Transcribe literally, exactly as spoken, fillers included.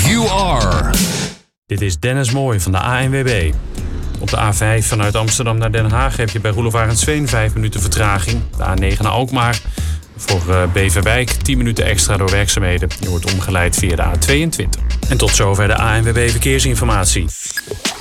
You are. Dit is Dennis Mooij van de A N W B. Op de A vijf vanuit Amsterdam naar Den Haag heb je bij Roelof Arendsveen vijf minuten vertraging. De A negen naar Alkmaar. Voor Beverwijk tien minuten extra door werkzaamheden. Je wordt omgeleid via de A tweeëntwintig. En tot zover de A N W B Verkeersinformatie.